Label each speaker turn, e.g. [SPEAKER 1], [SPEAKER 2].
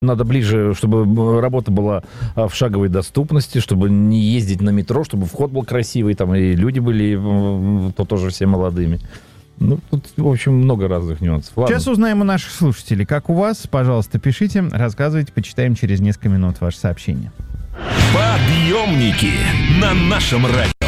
[SPEAKER 1] Надо ближе, чтобы работа была в шаговой доступности, чтобы не ездить на метро, чтобы вход был красивый, там и люди были то тоже все молодыми. Ну, тут, в общем, много разных нюансов. Ладно.
[SPEAKER 2] Сейчас узнаем у наших слушателей, как у вас. Пожалуйста, пишите, рассказывайте, почитаем через несколько минут ваше сообщение.
[SPEAKER 3] Подъемники на нашем радио.